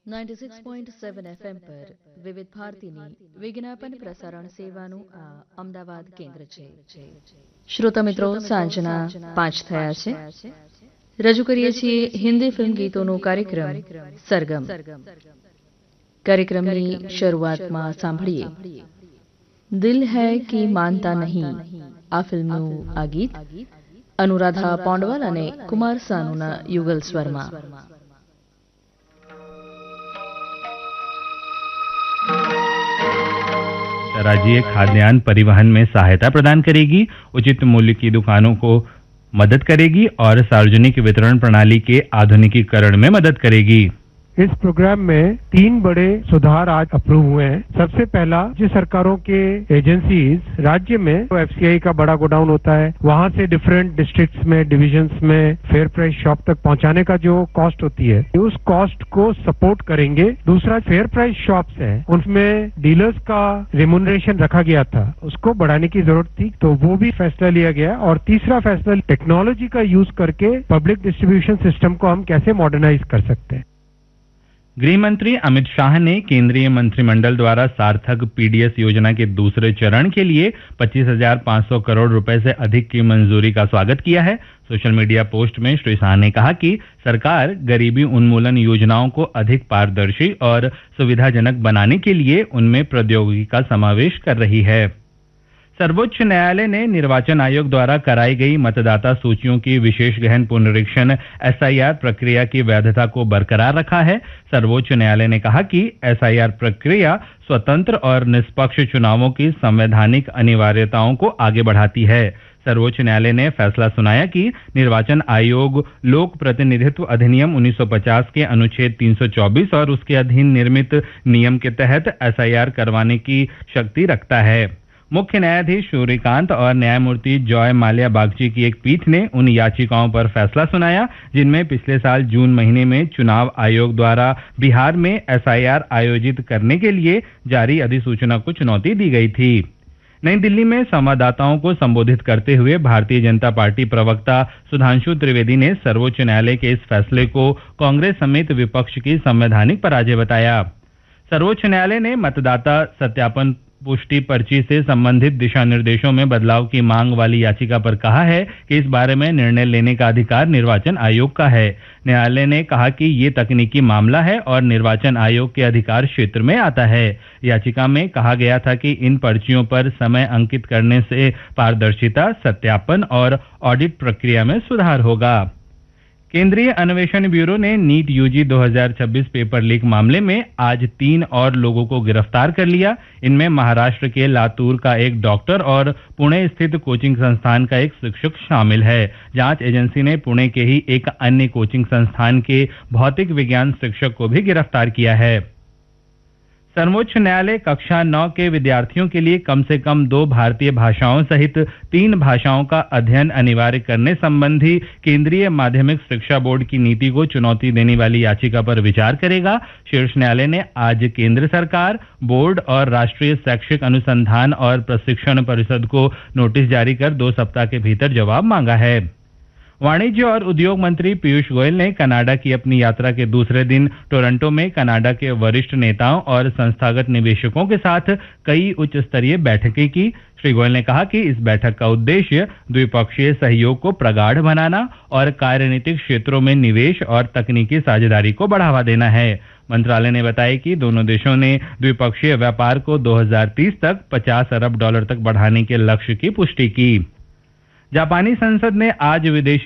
96.7 FM પર વિવિધ ભારતીની વિજ્ઞાપન પ્રસારણ સેવાનું આ અમદાવાદ કેન્દ્ર છે. શ્રોતા મિત્રો, સાંજના 5 થયા છે. રજૂ કરીએ છીએ હિન્દી ફિલ્મ ગીતોનો કાર્યક્રમ સરગમ. કાર્યક્રમની શરૂઆતમાં સાંભળીએ દિલ હૈ કી માનતા નહીં, આ ફિલ્મનું આ ગીત અનુરાધા પોંડવાલ અને કુમાર સાનુના યુગલ સ્વરમાં. राज्य खाद्यान्न परिवहन में सहायता प्रदान करेगी, उचित मूल्य की दुकानों को मदद करेगी और सार्वजनिक वितरण प्रणाली के आधुनिकीकरण में मदद करेगी. इस प्रोग्राम में 3 बड़े सुधार आज अप्रूव हुए हैं. सबसे पहला, राज्य सरकारों के एजेंसीज राज्य में तो एफसीआई का बड़ा गोडाउन होता है, वहां से डिफरेंट डिस्ट्रिक्ट्स में, डिविजन्स में फेयर प्राइस शॉप तक पहुंचाने का जो कॉस्ट होती है, उस कॉस्ट को सपोर्ट करेंगे. दूसरा, फेयर प्राइस शॉप्स हैं, उनमें डीलर्स का रेम्यूनरेशन रखा गया था, उसको बढ़ाने की जरूरत थी, तो वो भी फैसला लिया गया. और तीसरा फैसला, टेक्नोलॉजी का यूज करके पब्लिक डिस्ट्रीब्यूशन सिस्टम को हम कैसे मॉडर्नाइज कर सकते हैं. गृह मंत्री अमित शाह ने केंद्रीय मंत्रिमंडल द्वारा सार्थक पीडीएस योजना के दूसरे चरण के लिए 25,500 करोड़ रुपए से अधिक की मंजूरी का स्वागत किया है. सोशल मीडिया पोस्ट में श्री शाह ने कहा कि सरकार गरीबी उन्मूलन योजनाओं को अधिक पारदर्शी और सुविधाजनक बनाने के लिए उनमें प्रौद्योगिकी का समावेश कर रही है. सर्वोच्च न्यायालय ने निर्वाचन आयोग द्वारा कराई गई मतदाता सूचियों की विशेष गहन पुनरीक्षण एसआईआर प्रक्रिया की वैधता को बरकरार रखा है. सर्वोच्च न्यायालय ने कहा कि एसआईआर प्रक्रिया स्वतंत्र और निष्पक्ष चुनावों की संवैधानिक अनिवार्यताओं को आगे बढ़ाती है. सर्वोच्च न्यायालय ने फैसला सुनाया कि निर्वाचन आयोग लोक प्रतिनिधित्व अधिनियम 1950 के अनुच्छेद 324 और उसके अधीन निर्मित नियम के तहत एसआईआर करवाने की शक्ति रखता है. मुख्य न्यायाधीश सूर्यकांत और न्यायमूर्ति जॉय माल्या बागची की एक पीठ ने उन याचिकाओं पर फैसला सुनाया जिनमें पिछले साल जून महीने में चुनाव आयोग द्वारा बिहार में एसआईआर आयोजित करने के लिए जारी अधिसूचना को चुनौती दी गई थी. नई दिल्ली में संवाददाताओं को संबोधित करते हुए भारतीय जनता पार्टी प्रवक्ता सुधांशु त्रिवेदी ने सर्वोच्च न्यायालय के इस फैसले को कांग्रेस समेत विपक्ष की संवैधानिक पराजय बताया. सर्वोच्च न्यायालय ने मतदाता सत्यापन पुष्टि पर्ची से संबंधित दिशा निर्देशों में बदलाव की मांग वाली याचिका पर कहा है कि इस बारे में निर्णय लेने का अधिकार निर्वाचन आयोग का है. न्यायालय ने कहा कि ये तकनीकी मामला है और निर्वाचन आयोग के अधिकार क्षेत्र में आता है. याचिका में कहा गया था कि इन पर्चियों पर समय अंकित करने से पारदर्शिता, सत्यापन और ऑडिट प्रक्रिया में सुधार होगा. केंद्रीय अन्वेषण ब्यूरो ने नीट यूजी 2026 पेपर लीक मामले में आज 3 और लोगों को गिरफ्तार कर लिया. इनमें महाराष्ट्र के लातूर का एक डॉक्टर और पुणे स्थित कोचिंग संस्थान का एक शिक्षक शामिल है. जांच एजेंसी ने पुणे के ही एक अन्य कोचिंग संस्थान के भौतिक विज्ञान शिक्षक को भी गिरफ्तार किया है. सर्वोच्च न्यायालय कक्षा 9 के विद्यार्थियों के लिए कम से कम 2 भारतीय भाषाओं सहित 3 भाषाओं का अध्ययन अनिवार्य करने संबंधी केंद्रीय माध्यमिक शिक्षा बोर्ड की नीति को चुनौती देने वाली याचिका पर विचार करेगा. शीर्ष न्यायालय ने आज केंद्र सरकार, बोर्ड और राष्ट्रीय शैक्षिक अनुसंधान और प्रशिक्षण परिषद को नोटिस जारी कर 2 सप्ताह के भीतर जवाब मांगा है. वाणिज्य और उद्योग मंत्री पीयूष गोयल ने कनाडा की अपनी यात्रा के दूसरे दिन टोरंटो में कनाडा के वरिष्ठ नेताओं और संस्थागत निवेशकों के साथ कई उच्च स्तरीय बैठकें की. श्री गोयल ने कहा कि इस बैठक का उद्देश्य द्विपक्षीय सहयोग को प्रगाढ़ बनाना और कार्यनीतिक क्षेत्रों में निवेश और तकनीकी साझेदारी को बढ़ावा देना है. मंत्रालय ने बताया कि दोनों देशों ने द्विपक्षीय व्यापार को 2030 तक $50 अरब तक बढ़ाने के लक्ष्य की पुष्टि की. जापानी संसद ने आज विदेशी